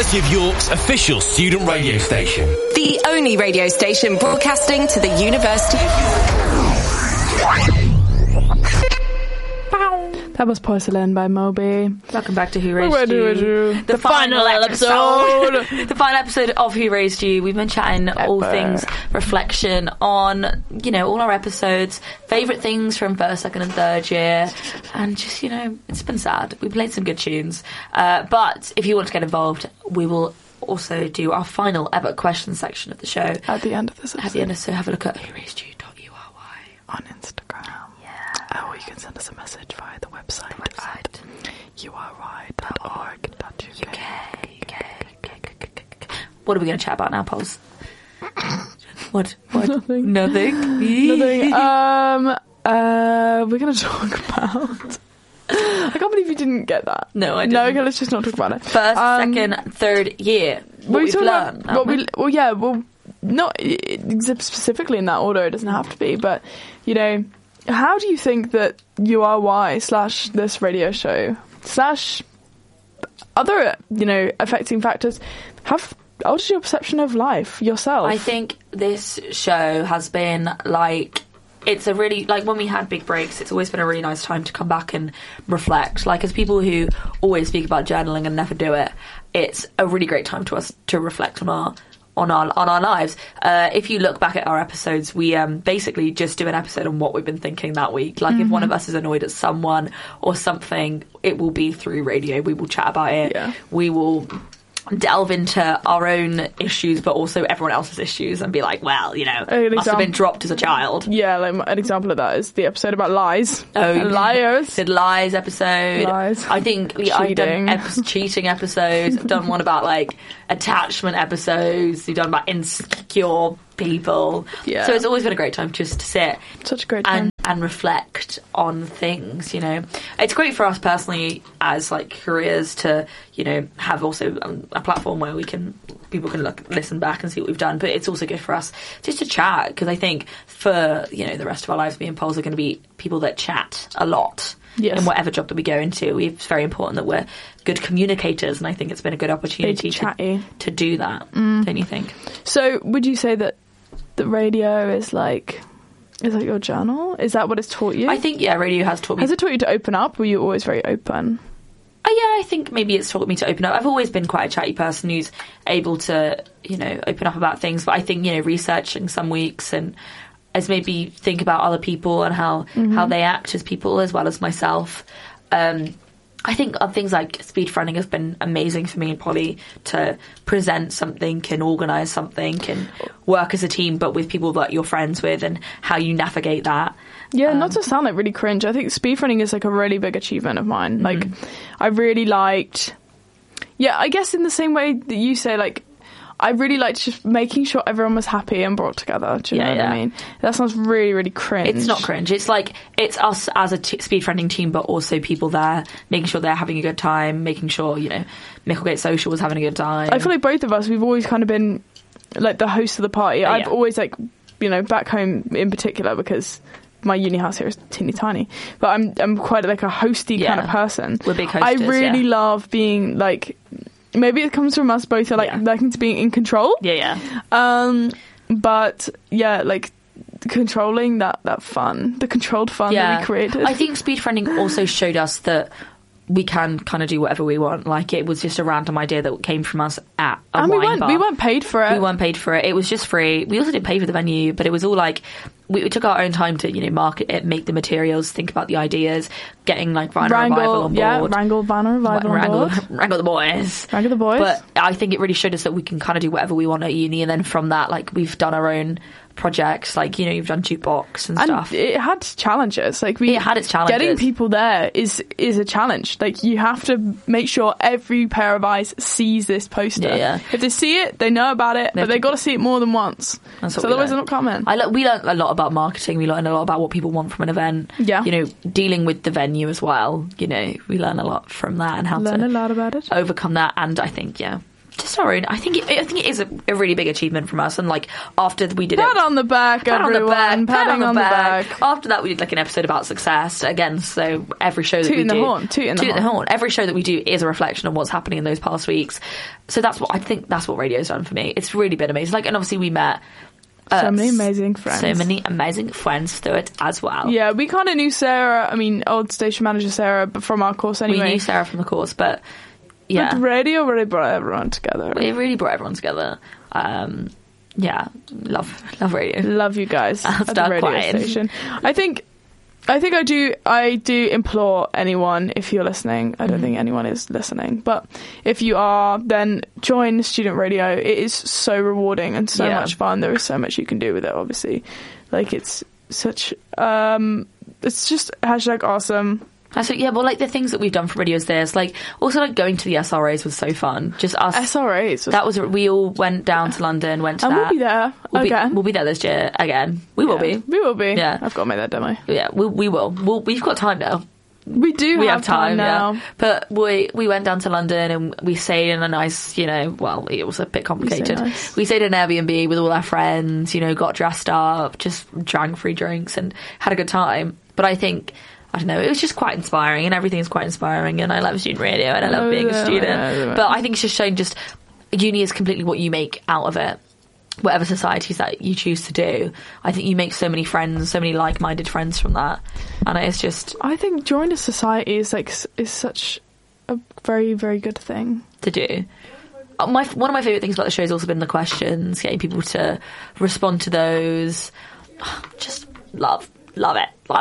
University of York's official student radio station. The only radio station broadcasting to the University of York. That was Porcelain by Moby. Welcome back to Who Raised You. The final episode. The final episode of Who Raised You. We've been chatting all things reflection on, all our episodes, favourite things from first, second and third year. And just, it's been sad. We played some good tunes. But if you want to get involved, we will also do our final ever question section of the show. At the end of this episode. So have a look at whoraisedyou.ury on Instagram. Or you can send us a message via the website. At urri.org.uk. What are we going to chat about now, Pols? What? Nothing. Nothing? We're going to talk about... I can't believe you didn't get that. No, I didn't. No, okay, let's just not talk about it. First, second, third year. What we've learned. Not specifically in that order. It doesn't have to be, but, how do you think that URY / this radio show / other, affecting factors have altered your perception of life yourself? I think this show has been it's a really, when we had big breaks, it's always been a really nice time to come back and reflect. As people who always speak about journaling and never do it, it's a really great time to us to reflect on our lives. If you look back at our episodes, we basically just do an episode on what we've been thinking that week. If one of us is annoyed at someone or something, it will be through radio. We will chat about it. Yeah. We will delve into our own issues, but also everyone else's issues, and be like, well, must have been dropped as a child. Yeah, an example of that is the episode about lies. And liars. The lies episode. Lies. I think I've done cheating episodes. I've done one about attachment episodes. We've done about insecure people. Yeah. So it's always been a great time just to sit. Such a great time. And reflect on things, It's great for us personally as careers to, have also a platform where people can listen back and see what we've done. But it's also good for us just to chat, because I think for, the rest of our lives, me and Pols are going to be people that chat a lot. Yes. In whatever job that we go into. It's very important that we're good communicators, and I think it's been a good opportunity to do that, don't you think? So would you say that the radio is your journal? Is that what it's taught you? I think, radio has taught me. Has it taught you to open up? Were you always very open? I think maybe it's taught me to open up. I've always been quite a chatty person who's able to, open up about things. But I think, researching some weeks and as maybe think about other people and how they act as people as well as myself. I think things like speed friending has been amazing for me and Polly to present something, can organise something, can work as a team, but with people that you're friends with, and how you navigate that. Yeah, not to sound really cringe, I think speed friending is a really big achievement of mine. I really liked... Yeah, I guess in the same way that you say, I really liked just making sure everyone was happy and brought together. Do you know what I mean? That sounds really, really cringe. It's not cringe. It's it's us as a speed friending team, but also people there, making sure they're having a good time, making sure, Micklegate Social was having a good time. I feel like both of us, we've always kind of been, the host of the party. I've always, back home in particular, because my uni house here is teeny tiny, but I'm quite a hosty kind of person. We're big hosters, I really love being, maybe it comes from us both, liking to be in control. Yeah. But controlling that fun, the controlled fun that we created. I think speed friending also showed us that we can kind of do whatever we want. It was just a random idea that came from us at a wine bar. We weren't paid for it. We weren't paid for it. It was just free. We also didn't pay for the venue, but it was all we took our own time to, market it, make the materials, think about the ideas, getting Viner Revival on board. Yeah, wrangle Viner Revival on board. Wrangle the boys. Wrangle the boys. But I think it really showed us that we can kind of do whatever we want at uni, and then from that, we've done our own projects, you've done Jukebox and stuff. It had challenges. It had its challenges. Getting people there is a challenge. You have to make sure every pair of eyes sees this poster. Yeah. If they see it, they know about it, but they've got to see it more than once. So otherwise they're not coming. We learned a lot about marketing. We learned a lot about what people want from an event. Yeah. Dealing with the venue as well. We learn a lot from that and how learn a lot about it. Overcome that. And I think, just our own. I think it is a really big achievement from us. And like after we did Pat on the back, everyone. Patting on the back. After that, we did like an episode about success again. So every show that we do, toot the horn. Every show that we do is a reflection of what's happening in those past weeks. So that's what I think. That's what radio's done for me. It's really been amazing. Like, and obviously we met. So many amazing friends. So many amazing friends through it as well. Yeah, we kind of knew Sarah. I mean, old station manager Sarah, but from our course anyway. We knew Sarah from the course, but yeah. But radio really brought everyone together. It really brought everyone together. Yeah, love radio. Love you guys at the radio station. I think I do implore anyone, if you're listening, I don't think anyone is listening, but if you are, then join student radio. It is so rewarding and so much fun. There is so much you can do with it, obviously. Like, it's such, it's just #awesome. Well, like the things that we've done for radios, there's like also like going to the SRAs was so fun. Just us SRAs. We all went down to London, went to and that. We'll be there again. We'll be there this year again. We will be. Yeah, I've got to make that demo. Yeah, we will. We've got time now. We have time now. Yeah. But we went down to London and we stayed in a nice, well, it was a bit complicated. We stayed in an Airbnb with all our friends, got dressed up, just drank free drinks and had a good time. But I think, I don't know, it was just quite inspiring, and everything is quite inspiring, and I love student radio and I love being a student. But I think it's just showing just uni is completely what you make out of it. Whatever societies that you choose to do, I think you make so many friends, so many like-minded friends from that, and it's just. I think joining a society is such a very, very good thing to do. One of my favourite things about the show has also been the questions, getting people to respond to those. Just love it. Love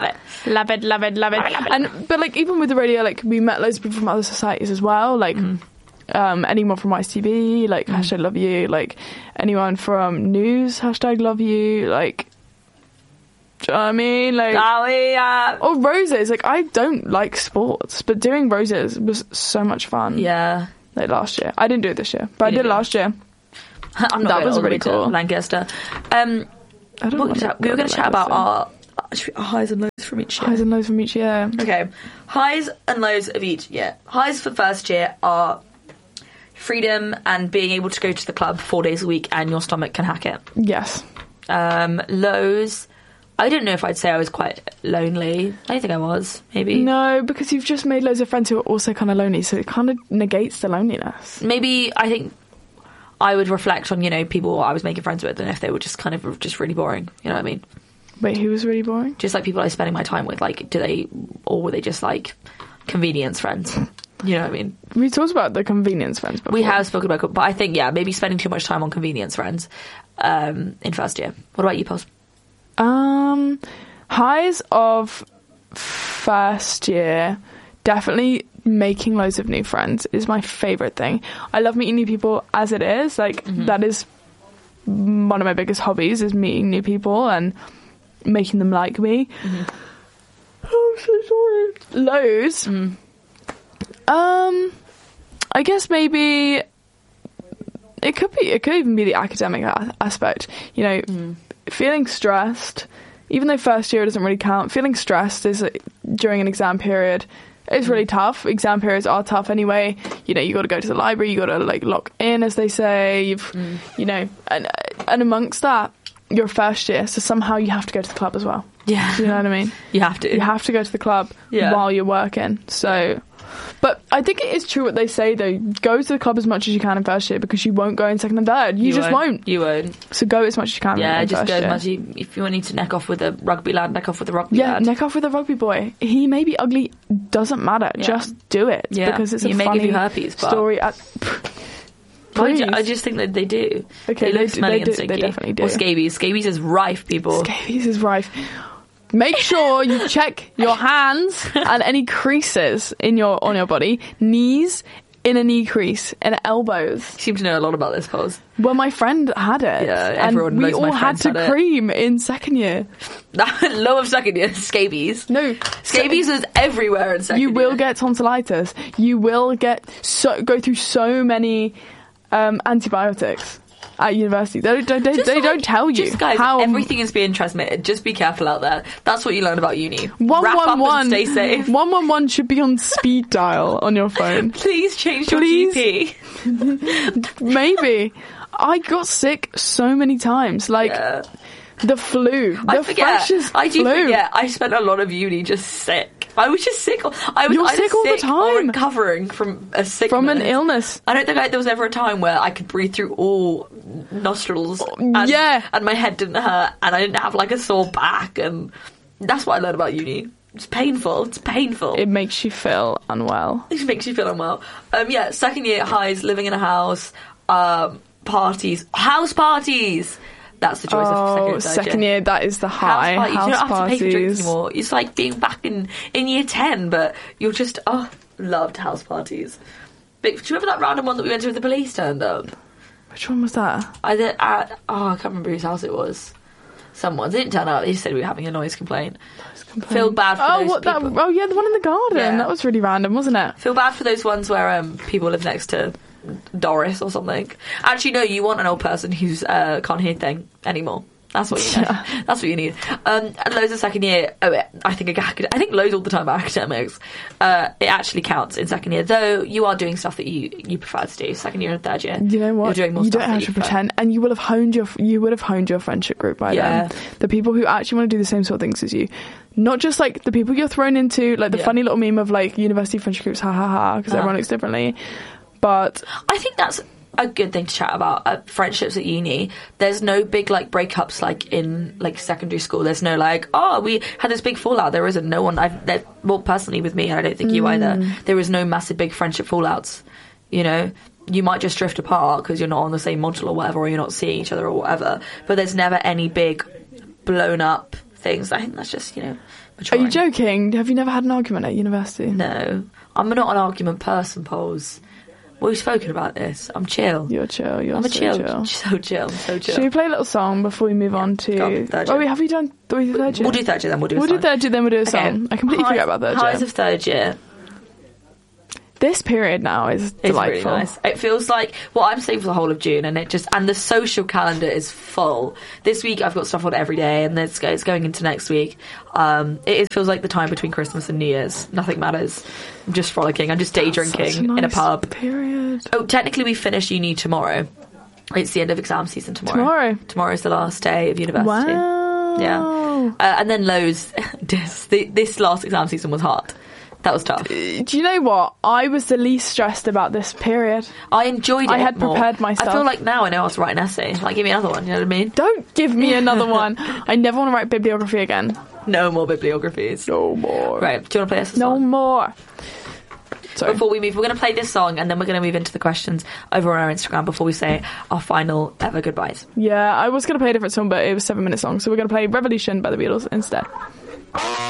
it. And but like even with the radio, like we met loads of people from other societies as well, like. Anyone from ICB, like #love you, like anyone from news, #love you, like, do you know what I mean? Like, or roses. Like, I don't like sports, but doing roses was so much fun. Yeah. Like last year. I didn't do it this year, but I did it last year. That was really cool. Lancaster. We were going to chat about our highs and lows from each year. Highs and lows from each year. Okay. Highs and lows of each year. Highs for first year are freedom and being able to go to the club 4 days a week and your stomach can hack it. Yes. Lows, I didn't know if I'd say I was quite lonely. I think I was, maybe. No, because you've just made loads of friends who are also kind of lonely, so it kind of negates the loneliness. Maybe, I think I would reflect on, people I was making friends with and if they were just kind of just really boring. You know what I mean? Wait, who was really boring? Just like people I was spending my time with, like, were they just like convenience friends? You know what I mean? We talked about the convenience friends before. We have spoken about, but I think, maybe spending too much time on convenience friends in first year. What about you, Pos? Highs of first year, definitely making loads of new friends is my favourite thing. I love meeting new people as it is. Like, that is one of my biggest hobbies, is meeting new people and making them like me. Oh, I'm so sorry. Lows. I guess maybe it could even be the academic aspect. Feeling stressed, even though first year doesn't really count. Feeling stressed is during an exam period. It's really tough. Exam periods are tough anyway. You got to go to the library. You got to like lock in, as they say. And amongst that, your first year, so somehow you have to go to the club as well. Yeah, do you know what I mean? You have to. You have to go to the club while you're working. So. But I think it is true what they say, though. Go to the club as much as you can in first year, because you won't go in second and third. You just won't. You won't. So go as much as you can. Yeah, in just first go year. as much. If you need to neck off with a rugby lad, neck off with a rugby lad. Yeah, neck off with a rugby boy. He may be ugly, doesn't matter. Yeah. Just do it. Yeah. Because it's he a may funny give you herpes, story. I just think that they do. Okay, they definitely do. Or scabies. Scabies is rife, people. Scabies is rife. Make sure you check your hands and any creases on your body. Knees, in a knee crease, and elbows. You seem to know a lot about this, Pose. Well, my friend had it. Yeah, everyone knows my and we all had to cream in second year. Low of second year, scabies. No. Scabies is everywhere in second year. You will get tonsillitis. You will go through so many antibiotics. at university. They don't tell you. Just guys, how everything is being transmitted. Just be careful out there. That's what you learn about uni. Wrap up and stay safe. 111 should be on speed dial on your phone. Please change your GP. Maybe. I got sick so many times. Like, the flu. I forget. Flu. Forget. I spent a lot of uni just sick. I was just sick. You're sick all the time. Or recovering from a sickness. From an illness. I don't think there was ever a time where I could breathe through all nostrils. And my head didn't hurt. And I didn't have like a sore back. And that's what I learned about uni. It's painful. It makes you feel unwell. It makes you feel unwell. Second year highs, living in a house, parties, house parties. That's the choice of second year. That is the high. House you don't have parties. to pay for drinks anymore. It's like being back in year 10, but you're just loved house parties. But do you remember that random one that we went to with the police turned up? Which one was that? I can't remember whose house it was. Someone didn't turn up. They just said we were having a noise complaint. Feel bad for those people. the one in the garden. Yeah. That was really random, wasn't it? Feel bad for those ones where people live next to Doris or something. Actually, no, you want an old person who's can't hear thing anymore. That's what you need. That's what you need. And loads of second year. I think loads all the time about academics. It actually counts in second year, though you are doing stuff that you prefer to do. Second year and third year, you know what? You're doing more you stuff don't have to pretend, and you would have honed your friendship group by then. The people who actually want to do the same sort of things as you. Not just like the people you're thrown into, like the funny little meme of like university friendship groups, ha ha ha, because everyone looks differently. But I think that's a good thing to chat about. Friendships at uni, there's no big like breakups like in like secondary school. There's no like, we had this big fallout. There isn't. No one. Personally with me, and I don't think you either. There is no massive big friendship fallouts. You know, you might just drift apart because you're not on the same module or whatever, or you're not seeing each other or whatever. But there's never any big blown up things. I think that's just maturing. Are you joking? Have you never had an argument at university? No, I'm not an argument person, Poles. We've spoken about this. I'm chill. You're chill. I'm so chill. So chill. Should we play a little song before we move on to... Third year. Have we done third year? We'll do third year, then we'll do a song. We'll do third year, then we'll do a song. Okay. I completely forgot about third year. Highs of third year. This period now is delightful. It's really nice. It feels like I'm saying for the whole of June, and the social calendar is full. This week I've got stuff on every day, and it's going into next week. It feels like the time between Christmas and New Year's. Nothing matters. I'm just frolicking. I'm just day drinking in a pub. Period. Oh, technically we finish uni tomorrow. It's the end of exam season tomorrow. Tomorrow's the last day of university. Wow. Yeah. And then loads. This last exam season was hard. That was tough. Do you know what? I was the least stressed about this period. I enjoyed it. I had prepared myself. I feel like now I know how to write an essay. Like, give me another one, you know what I mean? Don't give me another one. I never want to write bibliography again. No more bibliographies. No more. Right, do you want to play us a song? No more. Sorry. Before we move, we're going to play this song, and then we're going to move into the questions over on our Instagram before we say our final ever goodbyes. Yeah, I was going to play a different song, but it was 7 minutes long, so we're going to play Revolution by the Beatles instead.